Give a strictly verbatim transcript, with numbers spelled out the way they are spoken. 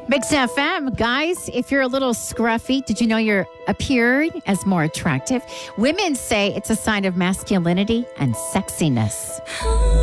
Mix F M, guys, if you're a little scruffy, did you know you're appearing as more attractive? Women say it's a sign of masculinity and sexiness.